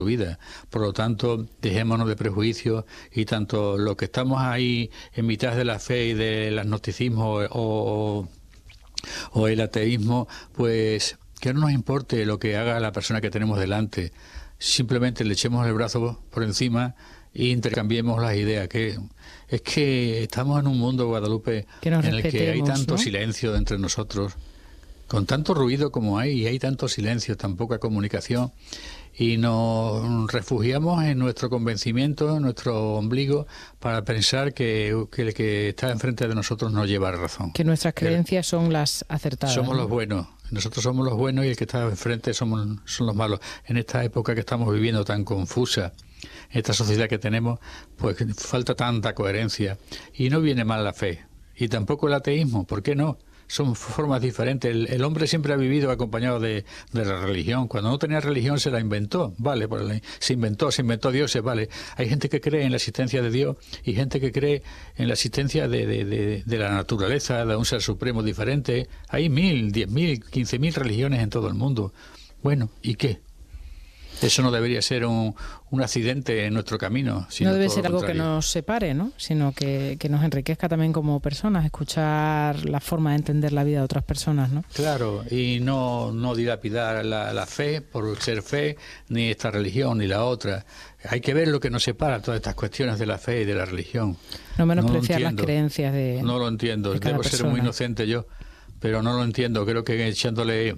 vida. Por lo tanto, dejémonos de prejuicios y tanto los que estamos ahí en mitad de la fe y del agnosticismo o el ateísmo, pues que no nos importe lo que haga la persona que tenemos delante. Simplemente le echemos el brazo por encima e intercambiemos las ideas. Que es que estamos en un mundo, Guadalupe, en el que hay tanto silencio entre nosotros, con tanto ruido como hay, y hay tanto silencio, tan poca comunicación, y nos refugiamos en nuestro convencimiento, en nuestro ombligo, para pensar que el que está enfrente de nosotros nos lleva a razón. Que nuestras creencias son las acertadas. Somos los buenos. Nosotros somos los buenos y el que está enfrente son los malos. En esta época que estamos viviendo tan confusa, esta sociedad que tenemos, pues falta tanta coherencia. Y no viene mal la fe. Y tampoco el ateísmo. ¿Por qué no? Son formas diferentes. El hombre siempre ha vivido acompañado de la religión. Cuando no tenía religión se la inventó. Vale, se inventó dioses, vale. Hay gente que cree en la existencia de Dios y gente que cree en la existencia de la naturaleza, de un ser supremo diferente. Hay 1.000, 10.000, 15.000 religiones en todo el mundo. Bueno, ¿y qué? Eso no debería ser un accidente en nuestro camino. No debe ser algo que nos separe, ¿no? Sino que nos enriquezca también como personas, escuchar la forma de entender la vida de otras personas, ¿no? Claro, y no dilapidar la fe por ser fe, ni esta religión ni la otra. Hay que ver lo que nos separa, todas estas cuestiones de la fe y de la religión. No menospreciar las creencias de No lo entiendo, debo ser muy inocente yo, pero no lo entiendo. Creo que echándole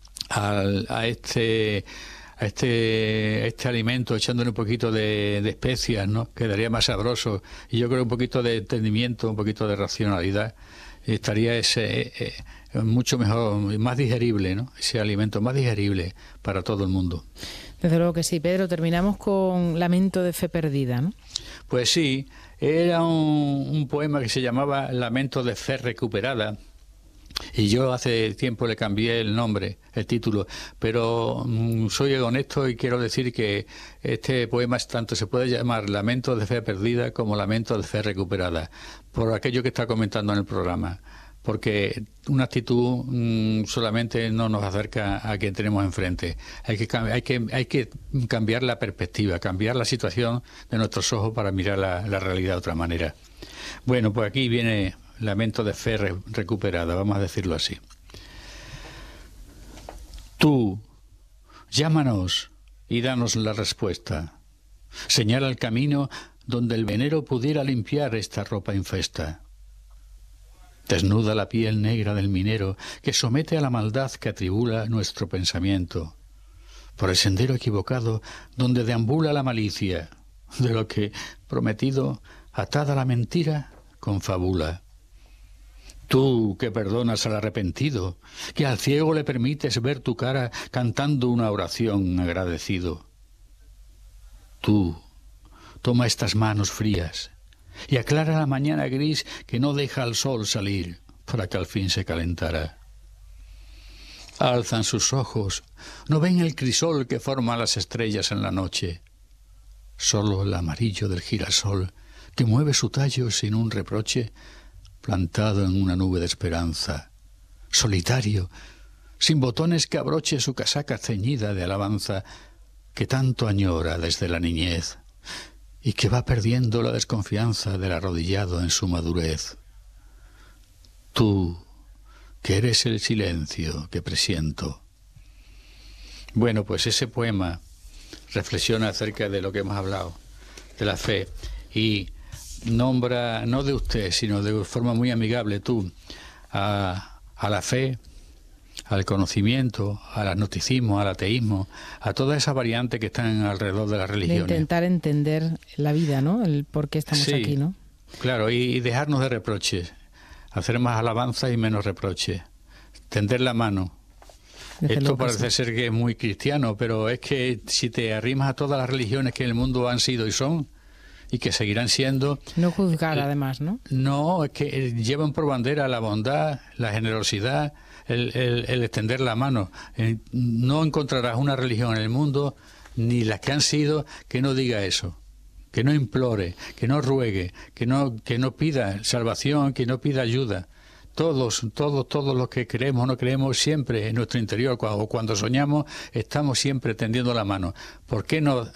a este alimento, echándole un poquito de especias, ¿no? Quedaría más sabroso. Y yo creo un poquito de entendimiento, un poquito de racionalidad, estaría mucho mejor, más digerible, ¿no? Ese alimento más digerible para todo el mundo. Desde luego que sí. Pedro, terminamos con Lamento de fe perdida, ¿no? Pues sí, era un poema que se llamaba Lamento de fe recuperada. Y yo hace tiempo le cambié el nombre, el título, pero soy honesto y quiero decir que este poema tanto se puede llamar Lamento de fe perdida como Lamento de fe recuperada, por aquello que está comentando en el programa, porque una actitud solamente no nos acerca a quien tenemos enfrente. Hay que cambiar la perspectiva, cambiar la situación de nuestros ojos para mirar la realidad de otra manera. Bueno, pues aquí viene Lamento de fe recuperada, vamos a decirlo así. Tú, llámanos y danos la respuesta. Señala el camino donde el venero pudiera limpiar esta ropa infesta. Desnuda la piel negra del minero que somete a la maldad que atribula nuestro pensamiento. Por el sendero equivocado donde deambula la malicia, de lo que, prometido, atada a la mentira, confabula. Tú que perdonas al arrepentido, que al ciego le permites ver tu cara cantando una oración agradecido. Tú, toma estas manos frías y aclara la mañana gris que no deja al sol salir para que al fin se calentara. Alzan sus ojos, no ven el crisol que forma las estrellas en la noche, solo el amarillo del girasol que mueve su tallo sin un reproche, plantado en una nube de esperanza, solitario, sin botones que abroche su casaca ceñida de alabanza que tanto añora desde la niñez y que va perdiendo la desconfianza del arrodillado en su madurez. Tú, que eres el silencio que presiento. Bueno, pues ese poema reflexiona acerca de lo que hemos hablado, de la fe, y nombra, no de usted, sino de forma muy amigable tú, a la fe, al conocimiento, al agnosticismo, al ateísmo, a toda esa variante que están alrededor de las religiones. De intentar entender la vida, ¿no? El por qué estamos aquí, ¿no? Claro, y dejarnos de reproches, hacer más alabanza y menos reproches, tender la mano. Esto parece ser que es muy cristiano, pero es que si te arrimas a todas las religiones que en el mundo han sido y son, y que seguirán siendo... No juzgar, además, ¿no? No, es que llevan por bandera la bondad, la generosidad, el extender la mano. No encontrarás una religión en el mundo, ni las que han sido, que no diga eso, que no implore, que no ruegue, que no pida salvación, que no pida ayuda. Todos los que creemos o no creemos, siempre en nuestro interior, o cuando soñamos, estamos siempre tendiendo la mano. ¿Por qué no